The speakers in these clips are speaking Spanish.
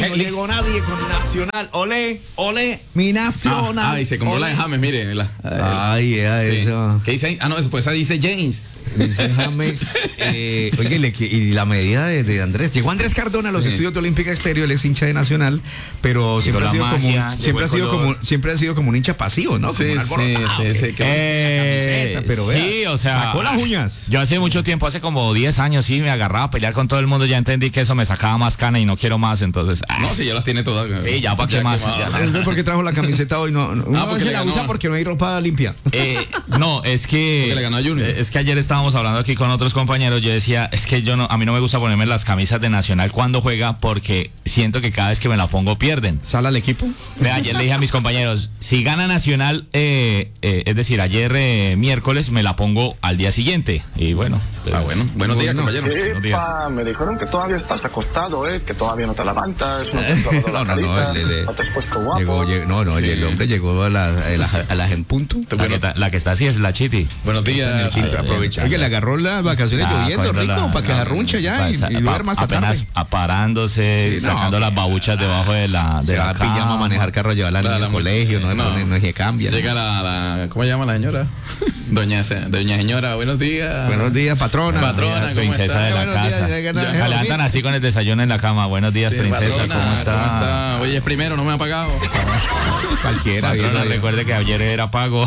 No llegó nadie con Nacional. Olé, olé, mi Nacional. Ay, se compró la de James, mire. Ay, era eso. ¿Qué dice ahí? Ah, no, después dice James. Dice James. Oye, y la medida de Andrés. Llegó Andrés Cardona a los estudios de Olímpica Estéreo, él es hincha de Nacional, pero siempre ha sido como un hincha pasivo, ¿no? Sí, como un sí. Camiseta, pero vea, sí, o sea, sacó las uñas. Yo hace mucho tiempo, hace como 10 años, sí, me agarraba a pelear con todo el mundo. Ya entendí que eso me sacaba más cana y no quiero más, entonces. No, si ya las tiene todas. Sí, ya para qué más. Entonces, ¿por qué trajo la camiseta hoy? Porque se la usa porque no hay ropa limpia. No, es que. Porque le ganó a Junior. Es que ayer estábamos hablando aquí con otros compañeros. Yo decía, es que a mí no me gusta ponerme las camisas de Nacional cuando juega porque siento que cada vez que me la pongo pierden. ¿Sale al equipo? Ayer le dije a mis compañeros, si gana Nacional, es decir, ayer miércoles me la pongo al día siguiente. Y bueno. Bueno. Buenos días, compañero. Buenos días. Me dijeron que todavía estás acostado, que todavía no te levantas, no te has lavado la carita, no te has puesto guapo. El hombre llegó a las en punto. La que está así es la Chiti. Buenos días. Aprovecha. Oye, le agarró las vacaciones lloviendo, rico, para que la arrunche ya y duerma hasta tarde. Apenas aparándose, sacando las babuchas debajo de la pijama a manejar carro, llevarla al colegio, no es que cambia. Llega la ¿cómo se llama la señora? Doña señora, buenos días. Buenos días, patrona. Patrona, princesa de la casa. La levantan así con el desayuno en la cama. Buenos días, princesa, ¿cómo está? Oye, es primero, no me ha pagado. Cualquiera. Patrona, recuerde que ayer era pago.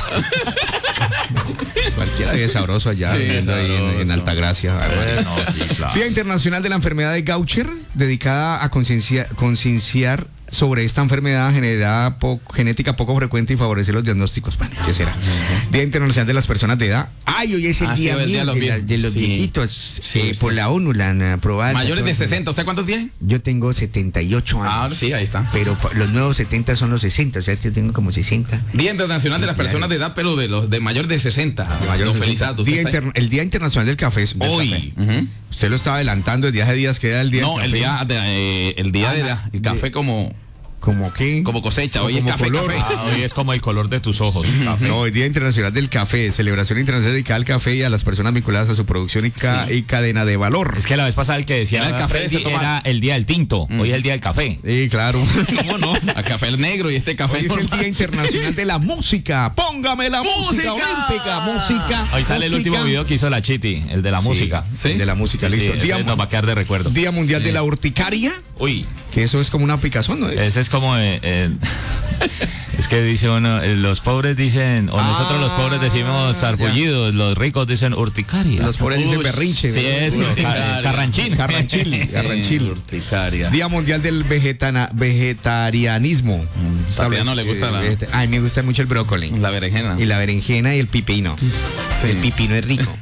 Cualquiera que es sabroso allá, en Altagracia. No, sí, claro. Día Internacional de la Enfermedad de Gaucher, dedicada a concienciar sobre esta enfermedad genética poco frecuente y favorecer los diagnósticos. Bueno, ¿qué será? Día Internacional de las Personas de Edad. Ay, hoy es el día de los viejitos. Por la ONU la han aprobado. Mayores de 60, ¿usted cuántos tiene? Yo tengo 78 años. Ah, sí, ahí está. Pero los nuevos 70 son los 60, o sea, yo tengo como 60. Día Internacional de las Personas de Edad, pero de los de mayor de 60. El Día Internacional del Café es hoy. Usted lo estaba adelantando desde hace días que era el día del café. el día del café como ¿Cómo qué? Como cosecha, hoy es café, color. café. Hoy es como el color de tus ojos. Café. No, hoy Día Internacional del Café, celebración internacional dedicada al café y a las personas vinculadas a su producción y cadena de valor. Es que la vez pasada el que decía el café era el día del tinto, hoy es el día del café. Sí, claro. ¿Cómo no? El café el negro y este café hoy es el Día Internacional de la Música. Póngame la música olímpica. Música. Hoy sale el último video que hizo la Chiti, el de la música. Sí, el de la música, listo. Día nos va a quedar de recuerdo. Día Mundial de la Urticaria. Uy. Que eso es como una picazón, ¿no? Ese es como es que dice uno, los pobres dicen, o nosotros los pobres decimos sarpullidos, los ricos dicen urticaria. Los pobres dicen berrinche. Sí, eso, carranchín. Carranchil. Urticaria. Día Mundial del Vegetarianismo. Tatiana le gusta Ay, me gusta mucho el brócoli. La berenjena. Y la berenjena y el pipino. Sí. El pipino es rico.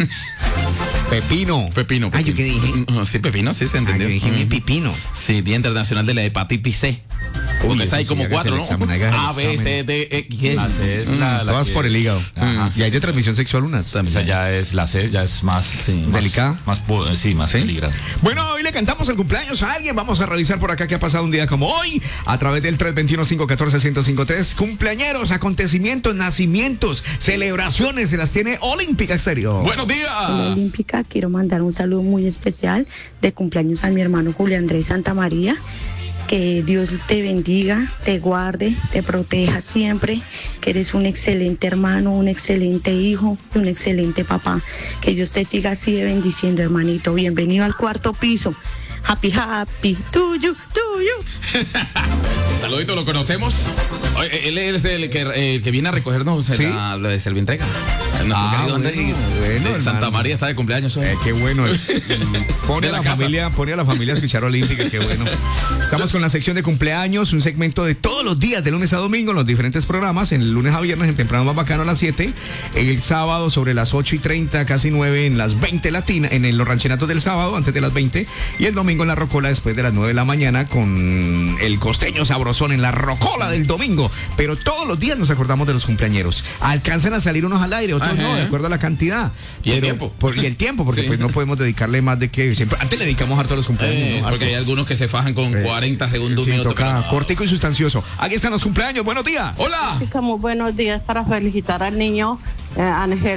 Pepino. Ay, ¿yo qué dije? Sí, pepino, sí se entendió. Yo dije mi pipino. Sí, Día Internacional de la Hepatitis C. Porque hay como 4, ¿no? A, B, C, D, E, G. La C es todas por el hígado. Y hay de transmisión sexual unas. Esa ya es la C, ya es más delicada. Más peligrosa. Bueno, hoy le cantamos el cumpleaños a alguien. Vamos a revisar por acá qué ha pasado un día como hoy. A través del 321-514-1053. Cumpleañeros, acontecimientos, nacimientos, celebraciones. Se las tiene Olímpica Estéreo. Buenos días. Olímpica, quiero mandar un saludo muy especial de cumpleaños a mi hermano Julio Andrés Santamaría. Que Dios te bendiga, te guarde, te proteja siempre, que eres un excelente hermano, un excelente hijo y un excelente papá. Que Dios te siga así de bendiciendo, hermanito. Bienvenido al cuarto piso. Happy, happy, to you, to you. Saludito, ¿lo conocemos? Él es el que viene a recogernos lo de Selvintrega. Nuestro querido Andrés de Santa María está de cumpleaños hoy. Qué bueno es. Pone a la familia a escuchar Olímpica, qué bueno. Estamos con la sección de cumpleaños, un segmento de todos los días, de lunes a domingo, en los diferentes programas, en el lunes a viernes, en Temprano Más Bacano a las 7, el sábado sobre las 8:30, casi 9, en las 20 latinas, en los ranchenatos del sábado, antes de las 20, y el domingo en la Rocola, después de las 9 de la mañana, con el costeño sabrosón en la Rocola del domingo. Pero todos los días nos acordamos de los cumpleañeros. Alcanzan a salir unos al aire, otros no, de acuerdo a la cantidad. Y el tiempo. Y el tiempo, porque pues no podemos dedicarle más de que siempre. Antes le dedicamos harto a los cumpleaños. ¿no? Porque hay algunos que se fajan con 40 segundos, sí, un minuto. Toca cortico y sustancioso. Aquí están los cumpleaños. Buenos días. Hola. Muy buenos días para felicitar al niño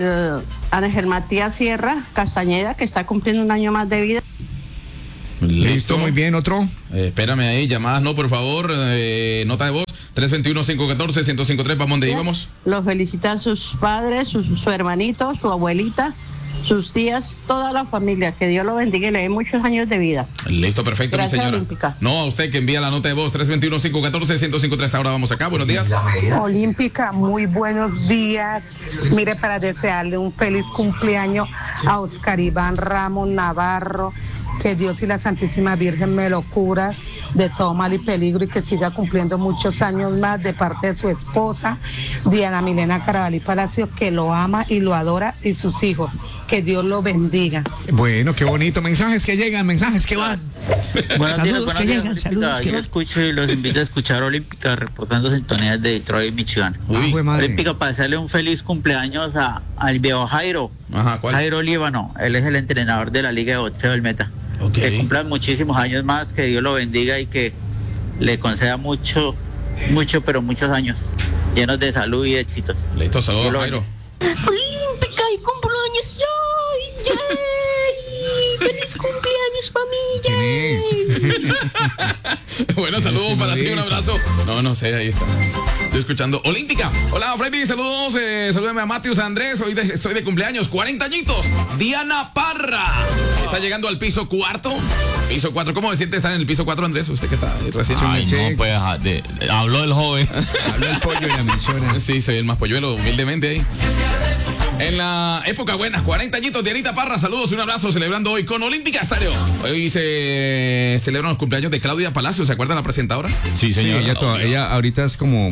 Ángel Matías Sierra Castañeda, que está cumpliendo un año más de vida. Listo. Listo, muy bien, otro. Espérame ahí, llamadas no, por favor. Nota de voz, 321-514-1053, ¿para dónde íbamos? Los felicitan sus padres, su hermanito, su abuelita, sus tías, toda la familia. Que Dios lo bendiga y le dé muchos años de vida. Listo, perfecto, Gracias, mi señora. Olímpica. No, a usted que envía la nota de voz, 321-514-1053. Ahora vamos acá, buenos días. Olímpica, muy buenos días. Mire, para desearle un feliz cumpleaños a Oscar Iván Ramos Navarro. Que Dios y la Santísima Virgen me lo cura de todo mal y peligro y que siga cumpliendo muchos años más de parte de su esposa, Diana Milena Carabalí Palacios, que lo ama y lo adora, y sus hijos. Que Dios lo bendiga. Bueno, qué bonito. Mensajes que llegan, mensajes que van. Buenos días, Saludos que llegan, saludos que Yo van. escucho y los invito a escuchar Olímpica reportando sintonías de Detroit, Michigan. Uy, madre. Olímpica, para hacerle un feliz cumpleaños al viejo Jairo. Ajá, ¿cuál? Jairo Líbano, él es el entrenador de la Liga de Boxeo del Meta. Ok. Que cumplan muchísimos años más, que Dios lo bendiga y que le conceda mucho, pero muchos años llenos de salud y éxitos. Listo, saludos, Dios lo Jairo. Olímpica y cumpleaños hoy. ¡Yay! ¡Feliz cumpleaños, familia! ¿Quién es? Bueno, saludos que para no ti, un dice. abrazo. No sé, ahí está. Estoy escuchando Olímpica. Hola, Freddy, saludos. Salúdame a Matius Andrés. Hoy estoy de cumpleaños, 40 añitos. Diana Parra. Está llegando al piso 4. Piso 4. ¿Cómo se siente estar en el piso 4, Andrés? Usted que está recién. Ay, no, pues habló el joven. Habló el pollo y la menciona. Sí, soy el más polluelo, humildemente ahí. En la época buena, 40 añitos de Dianita Parra, saludos, un abrazo, celebrando hoy con Olímpica Estéreo. Hoy se celebran los cumpleaños de Claudia Palacio, ¿se acuerdan la presentadora? Sí, Sí, señor. ella ahorita es como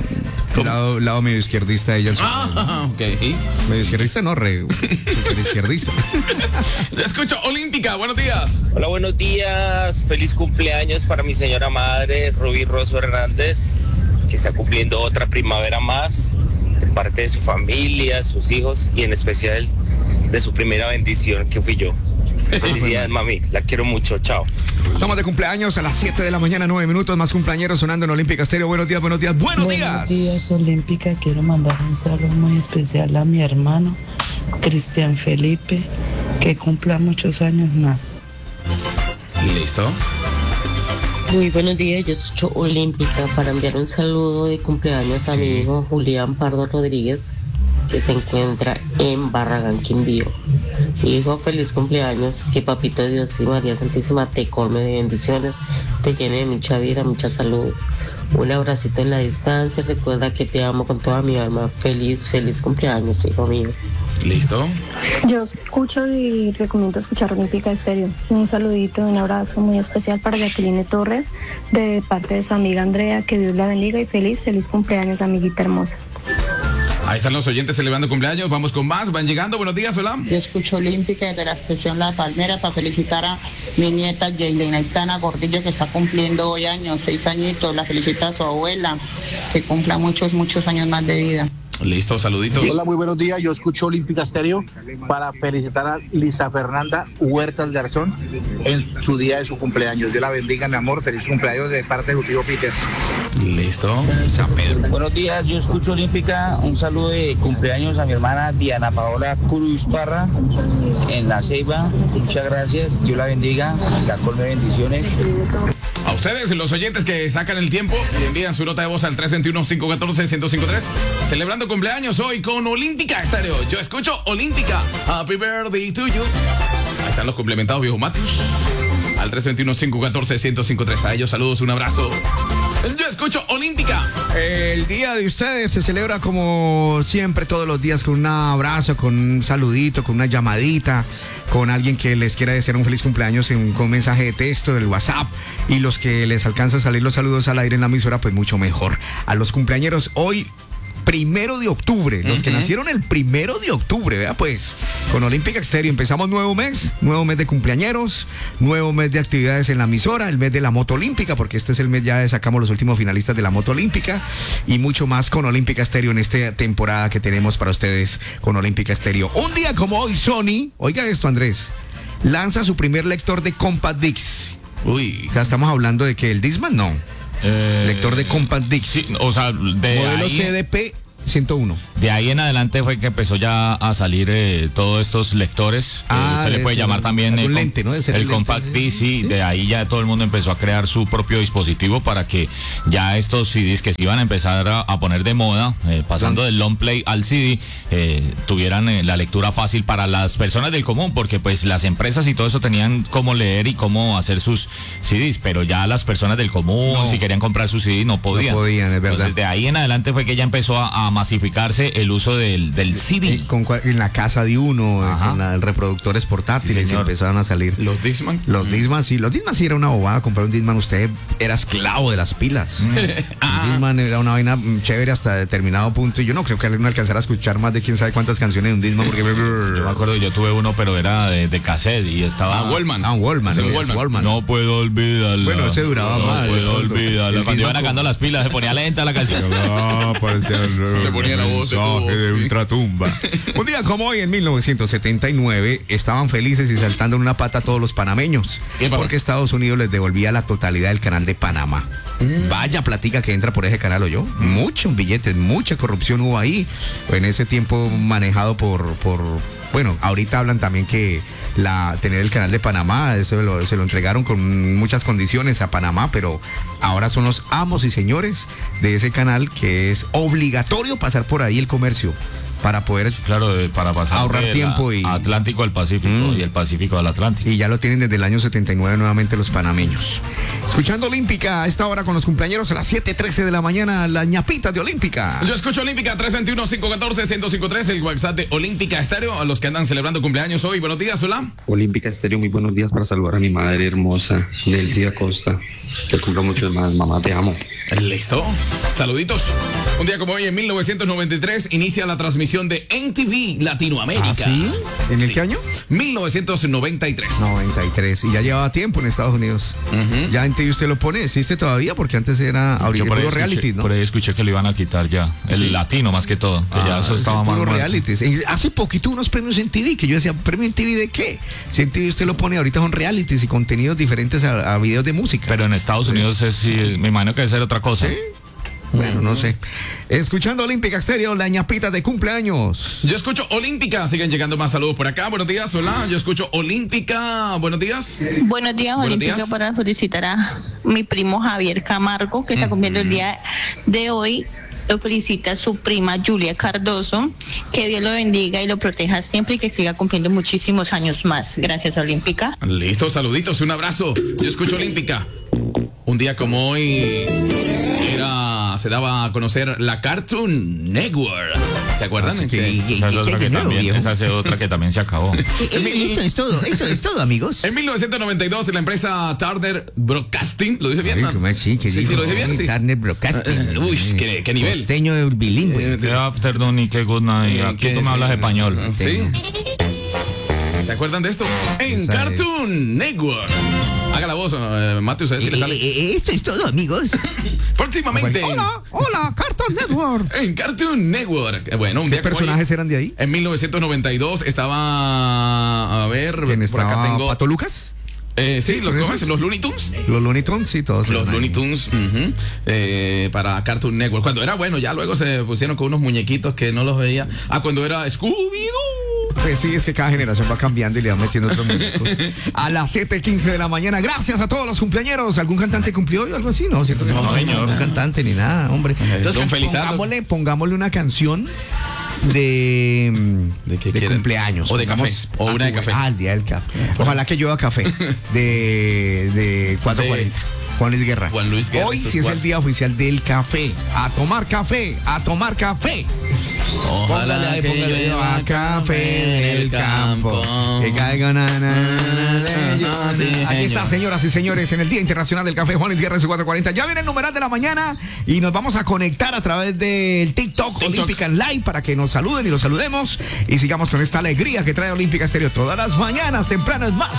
lado medio izquierdista, ella. Ok. Medio izquierdista, no, super izquierdista. Escucho Olímpica, buenos días. Hola, buenos días. Feliz cumpleaños para mi señora madre, Rubí Rosso Hernández, que está cumpliendo otra primavera más, de parte de su familia, sus hijos y en especial de su primera bendición, que fui yo. Felicidades, mami. La quiero mucho. Chao. Estamos de cumpleaños a las 7 de la mañana, 9 minutos, más cumpleaños sonando en Olímpica Estéreo. Buenos días, buenos días, buenos días. Buenos días, Olímpica. Quiero mandar un saludo muy especial a mi hermano, Cristian Felipe, que cumpla muchos años más. Listo. Muy buenos días, yo soy Olímpica para enviar un saludo de cumpleaños a mi hijo Julián Pardo Rodríguez, que se encuentra en Barragán, Quindío. Hijo, feliz cumpleaños, que Papito Dios y María Santísima te colme de bendiciones, te llene de mucha vida, mucha salud. Un abracito en la distancia, recuerda que te amo con toda mi alma. Feliz cumpleaños, hijo mío. Listo. Yo escucho y recomiendo escuchar Olímpica Estéreo. Un saludito, un abrazo muy especial para Jacqueline Torres, de parte de su amiga Andrea. Que Dios la bendiga y feliz cumpleaños, amiguita hermosa. Ahí están los oyentes celebrando cumpleaños. Vamos con más. Van llegando. Buenos días, hola. Yo escucho Olímpica desde la expresión La Palmera para felicitar a mi nieta Jaylen Aitana Gordillo, que está cumpliendo hoy años, 6 añitos. La felicita a su abuela, que cumpla muchos años más de vida. Listo, saluditos. Hola, muy buenos días. Yo escucho Olímpica Estéreo para felicitar a Lisa Fernanda Huertas Garzón en su día de su cumpleaños. Dios la bendiga, mi amor. Feliz cumpleaños de parte de su tío Peter. Listo. San Pedro. Buenos días, yo escucho Olímpica. Un saludo de cumpleaños a mi hermana Diana Paola Cruz Parra en La Ceiba. Muchas gracias. Dios la bendiga. La colme de bendiciones. A ustedes, los oyentes que sacan el tiempo y envían su nota de voz al 321-514-1053, celebrando cumpleaños hoy con Olímpica Estéreo. Yo escucho Olímpica. Happy birthday to you. Ahí están los complementados, viejo Matius. Al 321-514-1053. A ellos saludos, un abrazo. Yo escucho Olímpica. El día de ustedes se celebra como siempre todos los días con un abrazo, con un saludito, con una llamadita, con alguien que les quiera desear un feliz cumpleaños con un mensaje de texto del WhatsApp, y los que les alcanza a salir los saludos al aire en la emisora, pues mucho mejor. A los cumpleañeros hoy, 1 de octubre, los que nacieron el 1 de octubre, vea pues, con Olímpica Estéreo empezamos nuevo mes de cumpleañeros, nuevo mes de actividades en la emisora, el mes de la moto olímpica, porque este es el mes ya de sacamos los últimos finalistas de la moto olímpica, y mucho más con Olímpica Estéreo en esta temporada que tenemos para ustedes con Olímpica Estéreo. Un día como hoy, Sony, oiga esto, Andrés, lanza su primer lector de Compact Disc. Uy. O sea, estamos hablando de que el Discman no. Lector de Compact Disc. Sí, o sea, de modelo ahí... CDP 101. De ahí en adelante fue que empezó ya a salir todos estos lectores. Usted le puede llamar también el lente, ¿no? El Compact Disc, sí. De ahí ya todo el mundo empezó a crear su propio dispositivo para que ya estos CDs que se iban a empezar a poner de moda, pasando del long play al CD, tuvieran la lectura fácil para las personas del común, porque pues las empresas y todo eso tenían cómo leer y cómo hacer sus CDs, pero ya las personas del común, si querían comprar sus CD, no podían. No podían, es verdad. Entonces, de ahí en adelante fue que ya empezó a masificarse el uso del CD. En la casa de uno, con los reproductores portátiles, empezaron a salir. ¿Los Discman? Los Discman, sí. Los Discman sí era una bobada. Comprar un Discman, usted era esclavo de las pilas. El Discman era una vaina chévere hasta determinado punto. Y yo no creo que alguien alcanzara a escuchar más de quién sabe cuántas canciones de un Discman. Porque... Yo me acuerdo, yo tuve uno, pero era de cassette y estaba... Wallman. Wallman. No puedo olvidarla. Bueno, ese duraba más. No puedo olvidarla. Cuando iban sacando las pilas, se ponía lenta la canción. Se ponía la voz de ultratumba. Un día como hoy, en 1979, estaban felices y saltando en una pata todos los panameños, porque Estados Unidos les devolvía la totalidad del canal de Panamá. Vaya platica que entra por ese canal, ¿oyó? Muchos billetes, mucha corrupción hubo ahí. En ese tiempo manejado por bueno, ahorita hablan también que tener el canal de Panamá, se lo entregaron con muchas condiciones a Panamá, pero ahora son los amos y señores de ese canal, que es obligatorio pasar por ahí el comercio para poder, claro, para pasar ahorrar tiempo y Atlántico al Pacífico y el Pacífico al Atlántico. Y ya lo tienen desde el año 79 nuevamente los panameños. Escuchando Olímpica a esta hora con los cumpleaños a las 7:13 de la mañana, las ñapitas de Olímpica. Yo escucho Olímpica 321-514-1053, el WhatsApp de Olímpica Estéreo, a los que andan celebrando cumpleaños hoy. Buenos días, hola. Olímpica Estéreo, muy buenos días para saludar a mi madre hermosa, Delcia Costa, que cumpla mucho más. Mamá, te amo. Listo. Saluditos. Un día como hoy, en 1993, inicia la transmisión de NTV Latinoamérica. ¿Ah, sí? ¿En el qué año? 1993. 93. Y ya llevaba tiempo en Estados Unidos. Ya NTV usted lo pone, ¿existe todavía? Porque antes era puro reality, ¿no? Por ahí escuché que lo iban a quitar ya. El latino más que todo. Que ya eso estaba más puro reality. Hace poquito unos premios en TV que yo decía, ¿premio en TV de qué? Si en TV usted lo pone, ahorita son realities y contenidos diferentes a videos de música. Pero en Estados Unidos me imagino que debe ser otra cosa. ¿Sí? Bueno, no sé. Escuchando Olímpica Estéreo, la ñapita de cumpleaños. Yo escucho Olímpica. Siguen llegando más saludos por acá. Buenos días, hola. Yo escucho Olímpica. Buenos días. Buenos días, Olímpica, para felicitar a mi primo Javier Camargo, que está cumpliendo el día de hoy. Lo felicita a su prima Julia Cardoso. Que Dios lo bendiga y lo proteja siempre y que siga cumpliendo muchísimos años más. Gracias, Olímpica. Listo, saluditos, un abrazo. Yo escucho Olímpica. Un día como hoy se daba a conocer la Cartoon Network. ¿Se acuerdan? Esa es otra que también se acabó. Eso es todo, amigos. En 1992, la empresa Turner Broadcasting, ¿lo dije bien? Sí, lo dije bien. Sí. Turner Broadcasting. Uy, ¿qué nivel? Costeño bilingüe. Qué afternoon y qué good night. Aquí tú me hablas español. Sí. ¿Se acuerdan de esto? En Cartoon Network. Haga la voz, Mateus, a ver si le sale. Esto es todo, amigos. Próximamente. Hola, Cartoon Network. En Cartoon Network. Bueno, un día ¿Qué personajes eran de ahí? En 1992 estaba, a ver, ¿quién estaba? Por acá tengo. ¿Pato Lucas? Sí, los Looney Tunes. Los Looney Tunes, sí, todos. Los Looney Tunes, para Cartoon Network. Cuando era bueno, ya luego se pusieron con unos muñequitos que no los veía. Cuando era Scooby-Doo. Pues sí, es que cada generación va cambiando y le va metiendo otros músicos. A las 7:15 de la mañana, gracias a todos los cumpleañeros. ¿Algún cantante cumplió hoy o algo así? No, ¿cierto que no? Señor. No, cantante ni nada, hombre. Entonces, pongámosle una canción de cumpleaños. O de café. O una de café. El día del café. Ojalá que llueva café. De 4:40. Juan Luis Guerra. Hoy sí es el día oficial del café. A tomar café, a tomar café. Ojalá que llueva café en el campo. Que caiga Aquí está, señoras y señores, en el Día Internacional del Café, Juan Luis Guerra, su 4:40. Ya viene el numeral de la mañana y nos vamos a conectar a través del TikTok Olímpica Live para que nos saluden y los saludemos y sigamos con esta alegría que trae Olímpica Estéreo todas las mañanas tempranas más.